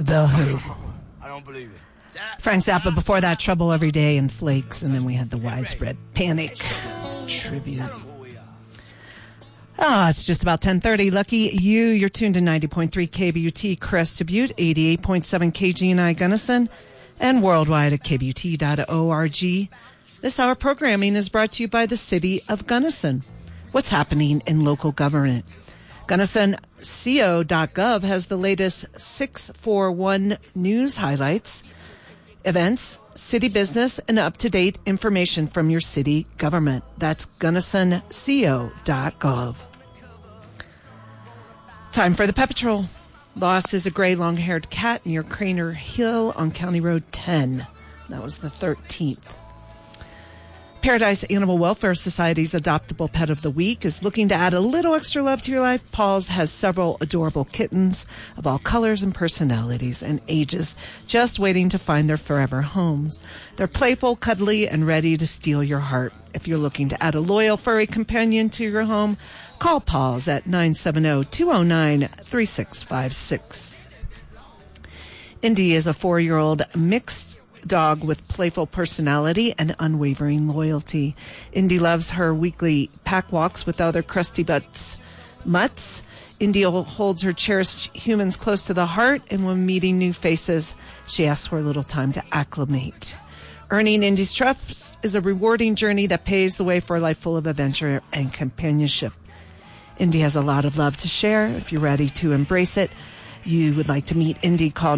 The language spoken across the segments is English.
The Who. I don't believe it. Frank Zappa before that, Trouble Every Day and Flakes, and then we had the Widespread Panic tribute. It's just about 10:30. Lucky you. You're tuned to 90.3 KBUT Crested Butte, 88.7 KGNI Gunnison, and worldwide at kbut.org. This hour programming is brought to you by the City of Gunnison. What's happening in local government? GunnisonCO.gov has the latest 641 news highlights, events, city business, and up-to-date information from your city government. That's GunnisonCO.gov. Time for the Pet Patrol. Lost is a gray long-haired cat near Craner Hill on County Road 10. That was the 13th. Paradise Animal Welfare Society's Adoptable Pet of the Week is looking to add a little extra love to your life. Paul's has several adorable kittens of all colors and personalities and ages, just waiting to find their forever homes. They're playful, cuddly, and ready to steal your heart. If you're looking to add a loyal furry companion to your home, call Paul's at 970-209-3656. Indy is a 4-year-old mixed dog with playful personality and unwavering loyalty. Indy loves her weekly pack walks with other crusty mutts. Indy holds her cherished humans close to the heart, and when meeting new faces, she asks for a little time to acclimate. Earning Indy's trust is a rewarding journey that paves the way for a life full of adventure and companionship. Indy has a lot of love to share. If you're ready to embrace it, you would like to meet Indy, call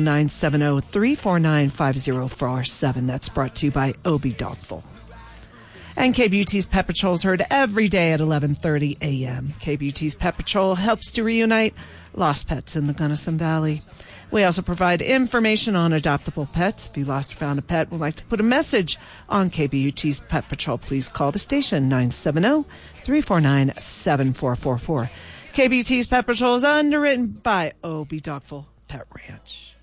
970-349-5047. That's brought to you by Obie Dogful. And KBUT's Pet Patrol is heard every day at 11:30 a.m. KBUT's Pet Patrol helps to reunite lost pets in the Gunnison Valley. We also provide information on adoptable pets. If you lost or found a pet, would like to put a message on KBUT's Pet Patrol, please call the station 970-349-7444. KBUT's Pet Patrol is underwritten by Obie Dogful Pet Ranch.